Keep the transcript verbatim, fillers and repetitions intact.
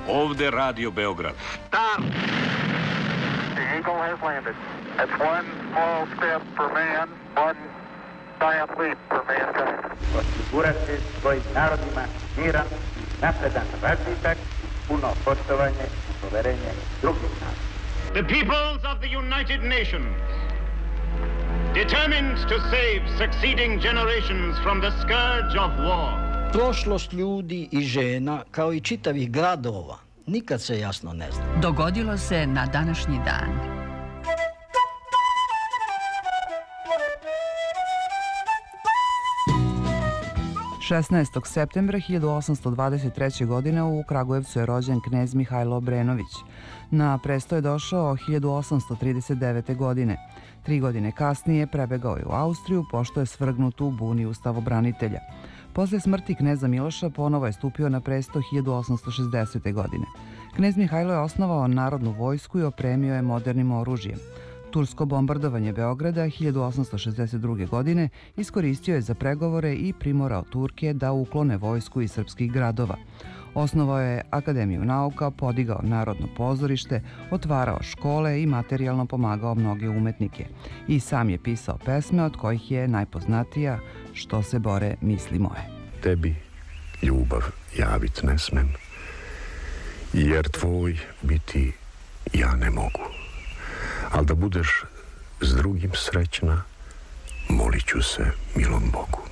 Ovde Radio Beograd. Stop! The Eagle has landed. That's one small step for man, one giant leap for mankind. Osigurati svojim narodima miran, napredan razvitak, puno poštovanje i poverenje drugih naroda. The peoples of the United Nations, determined to save succeeding generations from the scourge of war. Prošlost ljudi i žena, kao i čitavih gradova, nikad se jasno ne zna. Dogodilo se na današnji dan. šesnaestog septembra hiljadu osamsto dvadeset treće. godine u Kragujevcu je rođen knez Mihajlo Obrenović. Na presto je došao hiljadu osamsto trideset devete. godine. Tri godine kasnije prebegao je u Austriju, pošto je svrgnut u buni ustavobranitelja. Posle smrti kneza Miloša ponovo je stupio na presto hiljadu osamsto šezdesete. godine. Knez Mihajlo je osnovao narodnu vojsku i opremio je modernim oružjem. Tursko bombardovanje Beograda hiljadu osamsto šezdeset druge. godine iskoristio je za pregovore i primorao Turke da uklone vojsku iz srpskih gradova. Osnovao je Akademiju nauka, podigao Narodno pozorište, otvarao škole i materijalno pomagao mnoge umetnike. I sam je pisao pesme, od kojih je najpoznatija Što se bore misli moje. Tebi ljubav javit ne smem, jer tvoj biti ja ne mogu. Al da budeš s drugim srećna, molit ću se milom Bogu.